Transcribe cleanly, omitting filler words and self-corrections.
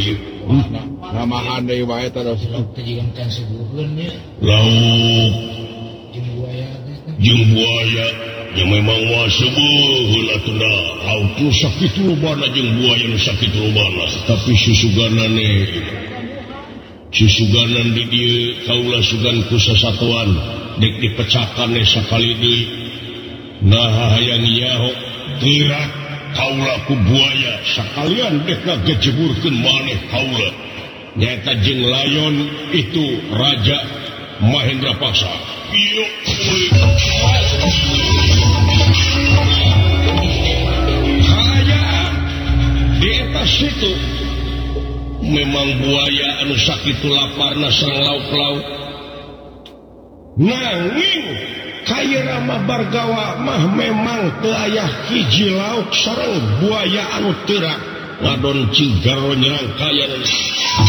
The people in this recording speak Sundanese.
Namahan deui wae terus. Lauk jeung buaya yang memang wasebeul atuh lauk nu sakitu lobana jeung buaya nu sakitu lobana tapi susuganan di dieu kaula sugan ku sasatuan dek dipecahkan sakali deui nah hayang ieu tirak kaula ku buaya sakalian dek ngagejeburkeun maneh kaula nyaeta jeung layon itu Raja Mahendra Paksa. Iyo hayang di atas itu memang buaya anu sakitu laparna sareng lauk-lauk nanging Kaya Rama Bargawa mah memang teu aya hiji lauk sareng buaya anu teurak ngadon cigaro nyerang kaya